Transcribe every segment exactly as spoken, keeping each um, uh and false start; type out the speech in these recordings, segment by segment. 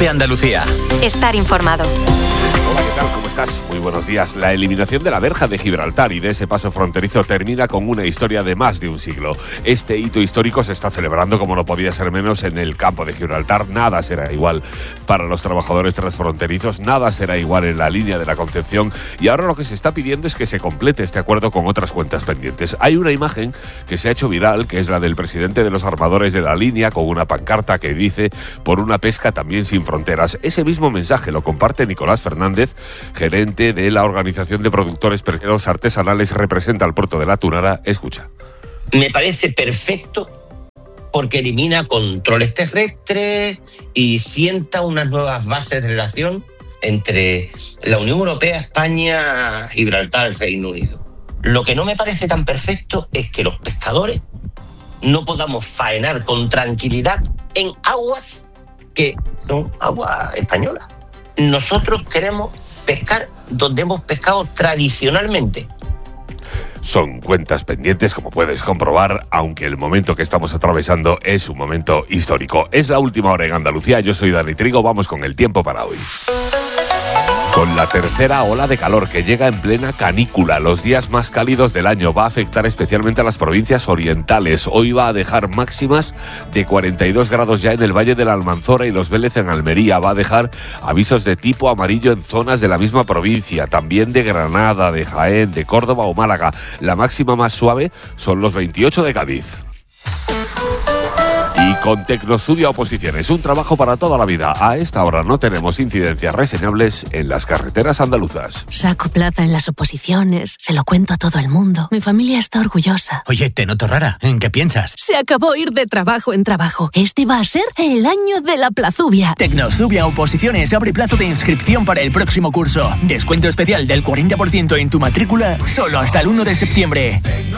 COPE Andalucía. Estar informado. Hola, ¿qué tal? ¿Cómo estás? Muy buenos días. La eliminación de la verja de Gibraltar y de ese paso fronterizo termina con una historia de más de un siglo. Este hito histórico se está celebrando, como no podía ser menos, en el campo de Gibraltar. Nada será igual para los trabajadores transfronterizos, nada será igual en la línea de la Concepción, y ahora lo que se está pidiendo es que se complete este acuerdo con otras cuentas pendientes. Hay una imagen que se ha hecho viral, que es la del presidente de los armadores de la línea, con una pancarta que dice: por una pesca también sin fronteras. Ese mismo mensaje lo comparte Nicolás Fernández, gerente de la Organización de Productores Pesqueros Artesanales, representa al puerto de La Tunara. Escucha. Me parece perfecto porque elimina controles terrestres y sienta unas nuevas bases de relación entre la Unión Europea, España, Gibraltar, el Reino Unido. Lo que no me parece tan perfecto es que los pescadores no podamos faenar con tranquilidad en aguas que son aguas españolas. Nosotros queremos pescar donde hemos pescado tradicionalmente. Son cuentas pendientes, como puedes comprobar, aunque el momento que estamos atravesando es un momento histórico. Es la última hora en Andalucía. Yo soy Dani Trigo. Vamos con el tiempo para hoy. Con la tercera ola de calor que llega en plena canícula, los días más cálidos del año, va a afectar especialmente a las provincias orientales. Hoy va a dejar máximas de cuarenta y dos grados ya en el Valle de la Almanzora y Los Vélez en Almería. Va a dejar avisos de tipo amarillo en zonas de la misma provincia, también de Granada, de Jaén, de Córdoba o Málaga. La máxima más suave son los veintiocho de Cádiz. Y con Tecnostudio Oposiciones, un trabajo para toda la vida. A esta hora no tenemos incidencias reseñables en las carreteras andaluzas. Saco plaza en las oposiciones, se lo cuento a todo el mundo. Mi familia está orgullosa. Oye, te noto rara. ¿En qué piensas? Se acabó ir de trabajo en trabajo. Este va a ser el año de la plazubia. Tecnostudio Oposiciones abre plazo de inscripción para el próximo curso. Descuento especial del cuarenta por ciento en tu matrícula solo hasta el uno de septiembre.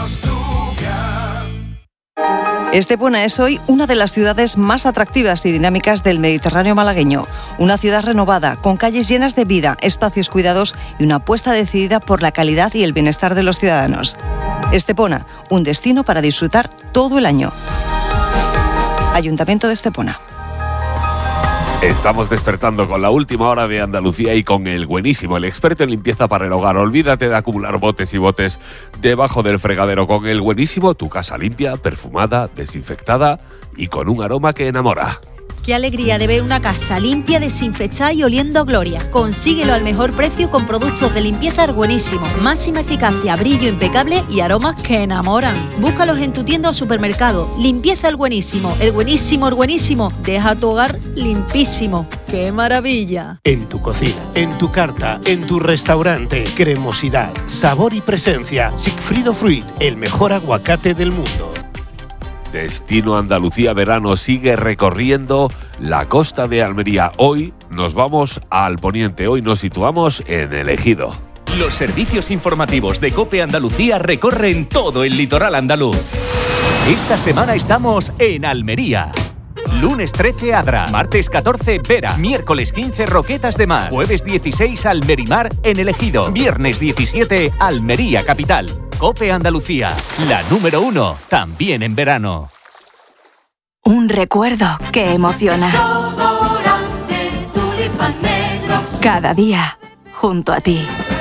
Estepona es hoy una de las ciudades más atractivas y dinámicas del Mediterráneo malagueño. Una ciudad renovada, con calles llenas de vida, espacios cuidados y una apuesta decidida por la calidad y el bienestar de los ciudadanos. Estepona, un destino para disfrutar todo el año. Ayuntamiento de Estepona. Estamos despertando con la última hora de Andalucía y con el buenísimo, el experto en limpieza para el hogar. Olvídate de acumular botes y botes debajo del fregadero. Con el buenísimo, tu casa limpia, perfumada, desinfectada y con un aroma que enamora. Qué alegría de ver una casa limpia, desinfectada y oliendo a gloria. Consíguelo al mejor precio con productos de limpieza Buenísimo. Máxima eficacia, brillo impecable y aromas que enamoran. Búscalos en tu tienda o supermercado. Limpieza El Buenísimo. El Buenísimo, el Buenísimo. Deja tu hogar limpísimo. ¡Qué maravilla! En tu cocina, en tu carta, en tu restaurante. Cremosidad, sabor y presencia. Sigfrido Fruit, el mejor aguacate del mundo. Destino Andalucía Verano sigue recorriendo la costa de Almería. Hoy nos vamos al poniente, hoy nos situamos en El Ejido. Los servicios informativos de COPE Andalucía recorren todo el litoral andaluz. Esta semana estamos en Almería. Lunes trece Adra, martes catorce Vera, miércoles quince Roquetas de Mar, jueves dieciséis Almerimar en El Ejido, viernes diecisiete Almería Capital. COPE Andalucía, la número uno, también en verano. Un recuerdo que emociona. Cada día, junto a ti.